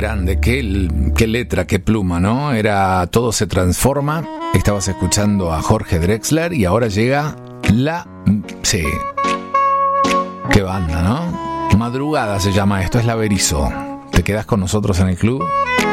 grande, qué letra, qué pluma, ¿no? Era Todo se transforma. Estabas escuchando a Jorge Drexler y ahora llega sí. Qué banda, ¿no? Madrugada se llama esto, es La Berizo. ¿Te quedas con nosotros en el club?